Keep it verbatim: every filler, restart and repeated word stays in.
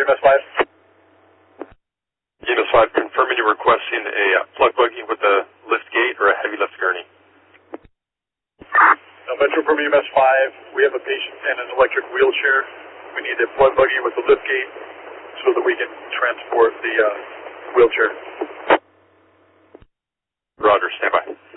E M S five. E M S five, confirming you're requesting a uh, plug buggy with a lift gate or a heavy lift gurney. No, Metro from E M S five, we have a patient in an electric wheelchair. We need a plug buggy with a lift gate so that we can transport the uh, wheelchair. Roger, stand by.